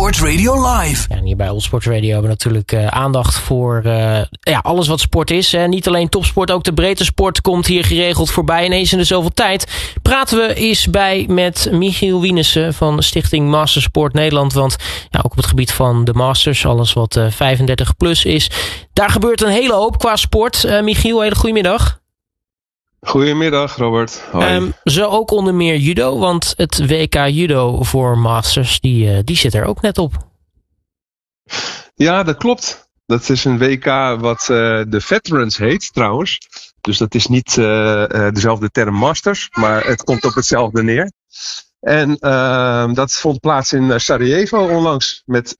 Sport Radio Live. Ja, en hier bij All Sport Radio hebben we natuurlijk aandacht voor alles wat sport is. Niet alleen topsport, ook de breedte sport komt hier geregeld voorbij. Ineens in de zoveel tijd praten we eens bij met Michiel Wienissen van Stichting Mastersport Nederland. Want ja, ook op het gebied van de Masters, alles wat 35 plus is, daar gebeurt een hele hoop qua sport. Michiel, hele goedemiddag. Goedemiddag, Robert. Hoi. Zo ook onder meer judo, want het WK judo voor Masters, die zit er ook net op. Ja, dat klopt. Dat is een WK wat de Veterans heet, trouwens. Dus dat is niet dezelfde term Masters, maar het komt op hetzelfde neer. En dat vond plaats in Sarajevo onlangs met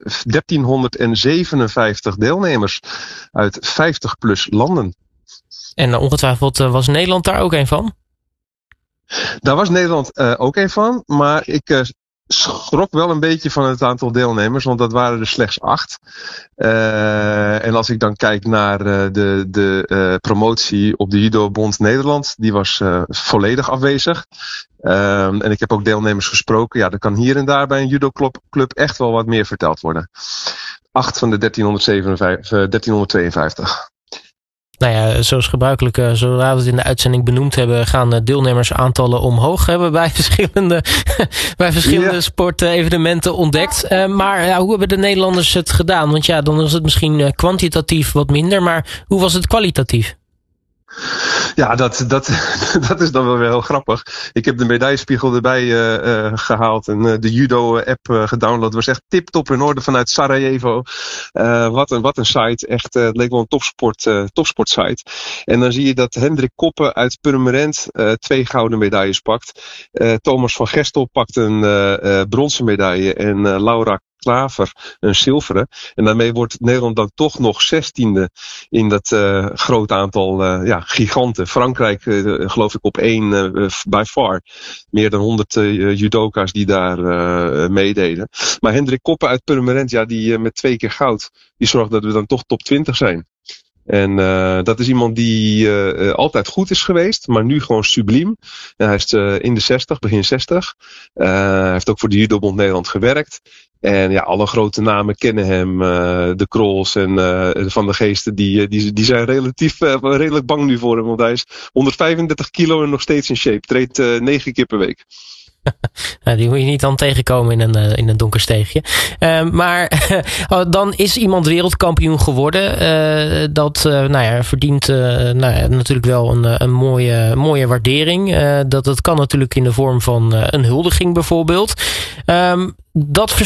1357 deelnemers uit 50 plus landen. En ongetwijfeld was Nederland daar ook een van? Daar was Nederland ook een van, maar ik schrok wel een beetje van het aantal deelnemers, want dat waren er slechts 8. En als ik dan kijk naar de promotie op de Judo Bond Nederland, die was volledig afwezig. En ik heb ook deelnemers gesproken. Ja, er kan hier en daar bij een judoclub echt wel wat meer verteld worden. 8 van de 1352. Nou ja, zoals gebruikelijk, zodra we het in de uitzending benoemd hebben, gaan deelnemersaantallen omhoog. Hebben bij verschillende sportevenementen ontdekt. Maar hoe hebben de Nederlanders het gedaan? Want ja, dan was het misschien kwantitatief wat minder, maar hoe was het kwalitatief? Ja, dat is dan wel weer heel grappig. Ik heb de medaillespiegel erbij gehaald en de judo-app gedownload. Het was echt tip-top in orde vanuit Sarajevo. Wat een site. Echt, het leek wel een topsportsite. En dan zie je dat Hendrik Koppen uit Purmerend 2 gouden medailles pakt. Thomas van Gestel pakt een bronzen medaille en Laura Klaver een zilveren. En daarmee wordt Nederland dan toch nog 16e in dat groot aantal giganten. Frankrijk geloof ik op 1 by far. Meer dan 100 judoka's die daar meededen. Maar Hendrik Koppen uit Purmerend, ja, die met 2 keer goud, die zorgt dat we dan toch top 20 zijn. En dat is iemand die altijd goed is geweest, maar nu gewoon subliem. En hij is in de 60, begin 60. Hij heeft ook voor de Judo Bond Nederland gewerkt. En ja, alle grote namen kennen hem. De Krols en Van de Geesten, die zijn redelijk bang nu voor hem. Want hij is 135 kilo en nog steeds in shape. Treedt 9 keer per week. Nou, die moet je niet dan tegenkomen in een donker steegje. Maar dan is iemand wereldkampioen geworden. Dat verdient natuurlijk wel een mooie waardering. Dat kan natuurlijk in de vorm van een huldiging bijvoorbeeld. Dat